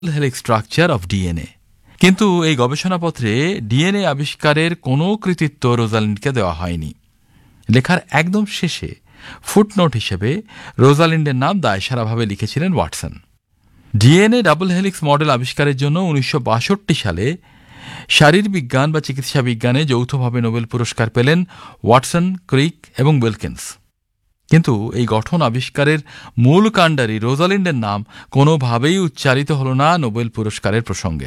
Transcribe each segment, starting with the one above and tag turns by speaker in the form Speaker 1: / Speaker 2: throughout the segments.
Speaker 1: Helix structure of DNA. কিন্তু এই গবেষণাপত্রে DNA আবিষ্কারের কোনো কৃতিত্ব রোজালিন্ডকে দেওয়া হয়নি। লেখার একদম শেষে ফুটনোট হিসেবে রোজালিন্ডের নাম দায়সারাভাবে লিখেছিলেন Watson. DNA double helix model আবিষ্কারের জন্য 1962 সালে শারীরবিজ্ঞান বা চিকিৎসা বিজ্ঞানে যৌথভাবে নোবেল পুরস্কার পেলেন ওয়াটসন, ক্রিক এবং উইলকিন্স। কিন্তু এই গঠন আবিষ্কারের মূল কাণ্ডারি রোজালিন্ডের নাম কোনোভাবেই উচ্চারিত হল না নোবেল পুরস্কারের প্রসঙ্গে।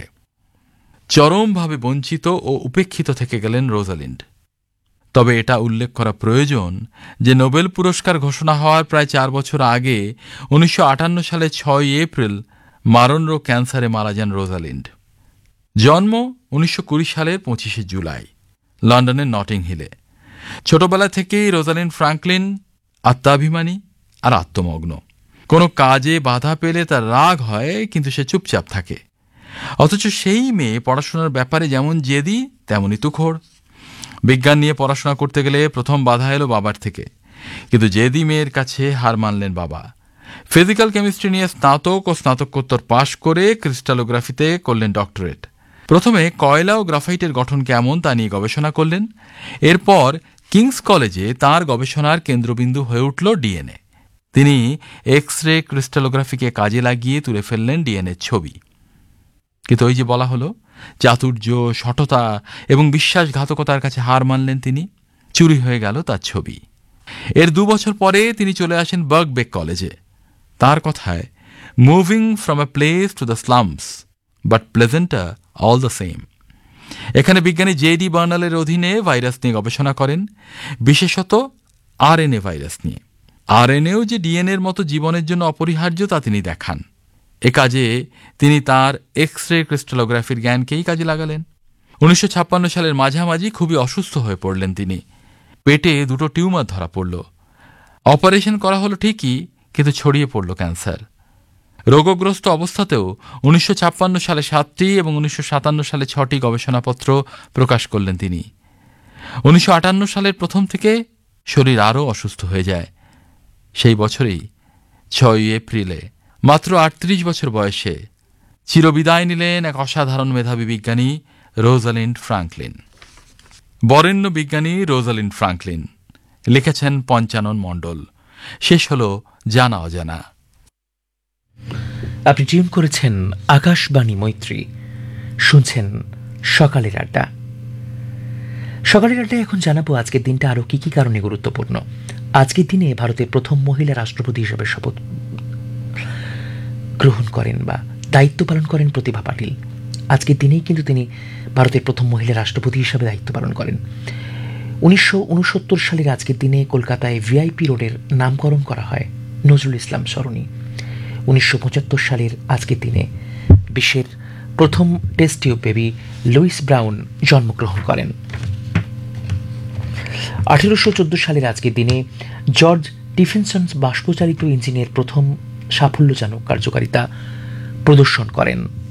Speaker 1: চরমভাবে বঞ্চিত ও উপেক্ষিত থেকে গেলেন রোজালিন্ড। তবে এটা উল্লেখ করা প্রয়োজন যে নোবেল পুরস্কার ঘোষণা হওয়ার প্রায় 4 বছর আগে 1958 সালে 6 এপ্রিল মারণ রোগ ক্যান্সারে মারা যান রোজালিন্ড। জন্ম 1920 সালের 25 জুলাই লন্ডনের নটিং হিলে। ছোটবেলা থেকেই রোজালিন্ড ফ্রাঙ্কলিন আত্মাভিমানী আর আত্মমগ্ন। কোনো কাজে বাধা পেলে তার রাগ হয়, কিন্তু সে চুপচাপ থাকে। অথচ সেই মেয়ে পড়াশোনার ব্যাপারে যেমন জেদি তেমনই তুখোড়। বিজ্ঞান নিয়ে পড়াশোনা করতে গেলে প্রথম বাধা এলো বাবার থেকে, কিন্তু জেদি মেয়ের কাছে হার মানলেন বাবা। ফিজিক্যাল কেমিস্ট্রি নিয়ে স্নাতক ও স্নাতকোত্তর পাশ করে ক্রিস্টালোগ্রাফিতে করলেন ডক্টরেট। প্রথমে কয়লা ও গ্রাফাইটের গঠন কেমন তা নিয়ে গবেষণা করলেন। এরপর কিংস কলেজে তাঁর গবেষণার কেন্দ্রবিন্দু হয়ে উঠল ডিএনএ। তিনি এক্স রে ক্রিস্টালোগ্রাফিকে কাজে লাগিয়ে তুলে ফেললেন ডিএনএর ছবি। কিন্তু ওই যে বলা হলো, চাতুর্য, সঠতা এবং বিশ্বাসঘাতকতার কাছে হার মানলেন তিনি। চুরি হয়ে গেল তার ছবি। এর 2 বছর পরে তিনি চলে আসেন বার্কবেক কলেজে। তার কথায়, moving from a place to the slums but প্লেজেন্টার all the same. এখানে বিজ্ঞানী জে.ডি. বার্নালের অধীনে ভাইরাস নিয়ে গবেষণা করেন, বিশেষত আরএনএ ভাইরাস নিয়ে। আরএনএও যে ডিএনএর মতো জীবনের জন্য অপরিহার্য তা তিনি দেখান। এ কাজে তিনি তার এক্স রে ক্রিস্টালোগ্রাফির জ্ঞানকেই কাজে লাগালেন। 1956 সালের মাঝামাঝি খুবই অসুস্থ হয়ে পড়লেন তিনি। পেটে 2টো টিউমার ধরা পড়ল। অপারেশন করা হলো ঠিকই, কিন্তু ছড়িয়ে পড়ল ক্যান্সার। রোগগ্রস্ত অবস্থাতেও 1956 সালে 7টি এবং 1957 সালে 6টি গবেষণাপত্র প্রকাশ করলেন তিনি। 1958 সালের প্রথম থেকে শরীর আরও অসুস্থ হয়ে যায়। সেই বছরেই 6 এপ্রিলে মাত্র 38 বছর বয়সে চিরবিদায় নিলেন এক অসাধারণ মেধাবী বিজ্ঞানী রোজালিন্ড ফ্রাঙ্কলিন। বরেণ্য বিজ্ঞানী রোজালিন্ড ফ্রাঙ্কলিন লিখেছেন পঞ্চানন মণ্ডল। শেষ হল জানা অজানা।
Speaker 2: আপনি টিউন করেছেন আকাশবাণী মৈত্রী, শুনছেন সকালের আড্ডা। সকালের আড্ডায় এখন জানাবো আজকের দিনটা আরও কি কি কারণে গুরুত্বপূর্ণ। আজকের দিনে ভারতের প্রথম মহিলা রাষ্ট্রপতি হিসেবে শপথ গ্রহণ করেন বা দায়িত্ব পালন করেন প্রতিভা পাটিল। আজকের দিনেই কিন্তু তিনি ভারতের প্রথম মহিলা রাষ্ট্রপতি হিসেবে দায়িত্ব পালন করেন। 1969 সালের আজকের দিনে কলকাতায় ভিআইপি রোডের নামকরণ করা হয় নজরুল ইসলাম সরণি। 1975 সালের আজকের দিনে বিশ্বের প্রথম test tube baby Luis brown জন্মগ্রহণ করেন। 1814 সালের আজকের দিনে জর্জ স্টিফেনসন বাষ্পচালিত ইঞ্জিনের প্রথম সাফল্যজনক কার্যকারিতা প্রদর্শন করেন।